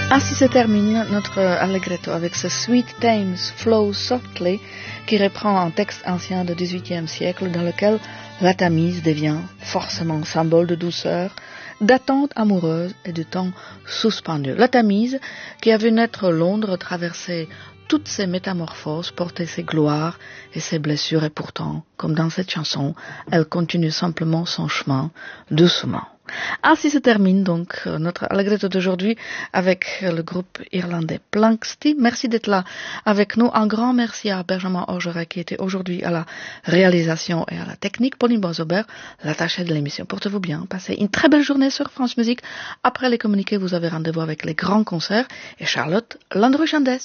Ainsi se termine notre Allegretto avec ce Sweet Thames Flows Softly qui reprend un texte ancien du XVIIIe siècle dans lequel la Tamise devient forcément symbole de douceur, d'attente amoureuse et de temps suspendu. La Tamise qui a vu naître Londres, traverser toutes ses métamorphoses, porter ses gloires et ses blessures et pourtant, comme dans cette chanson, elle continue simplement son chemin doucement. Ainsi se termine donc notre Allegretto d'aujourd'hui avec le groupe irlandais Planxty. Merci d'être là avec nous. Un grand merci à Benjamin Orgeret qui était aujourd'hui à la réalisation et à la technique. Pauline Boisabert, l'attachée de l'émission. Portez-vous bien. Passez une très belle journée sur France Musique. Après les communiqués, vous avez rendez-vous avec les grands concerts et Charlotte Landry-Chandès.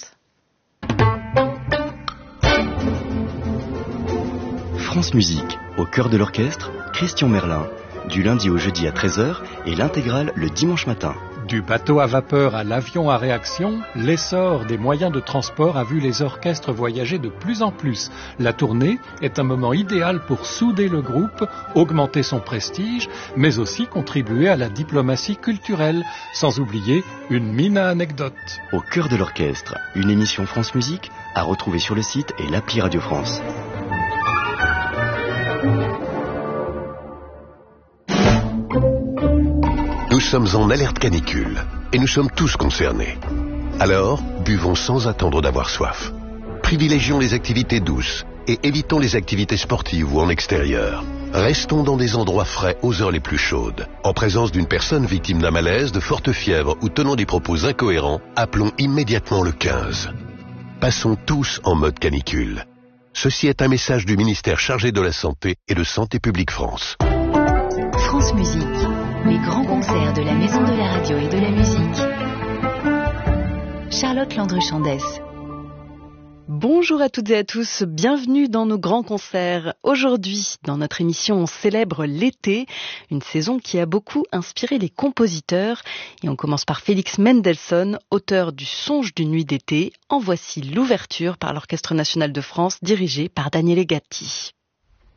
France Musique, au cœur de l'orchestre, Christian Merlin. Du lundi au jeudi à 13h et l'intégrale le dimanche matin. Du bateau à vapeur à l'avion à réaction, l'essor des moyens de transport a vu les orchestres voyager de plus en plus. La tournée est un moment idéal pour souder le groupe, augmenter son prestige, mais aussi contribuer à la diplomatie culturelle, sans oublier une mine à anecdotes. Au cœur de l'orchestre, une émission France Musique à retrouver sur le site et l'appli Radio France. Nous sommes en alerte canicule et nous sommes tous concernés. Alors, buvons sans attendre d'avoir soif. Privilégions les activités douces et évitons les activités sportives ou en extérieur. Restons dans des endroits frais aux heures les plus chaudes. En présence d'une personne victime d'un malaise, de forte fièvre ou tenant des propos incohérents, appelons immédiatement le 15. Passons tous en mode canicule. Ceci est un message du ministère chargé de la Santé et de Santé publique France. France Musique. Les grands concerts de la Maison de la Radio et de la Musique. Charlotte Landry-Chandès. Bonjour à toutes et à tous, bienvenue dans nos grands concerts. Aujourd'hui, dans notre émission, on célèbre l'été, une saison qui a beaucoup inspiré les compositeurs. Et on commence par Félix Mendelssohn, auteur du Songe d'une nuit d'été. En voici l'ouverture par l'Orchestre national de France, dirigé par Daniele Gatti.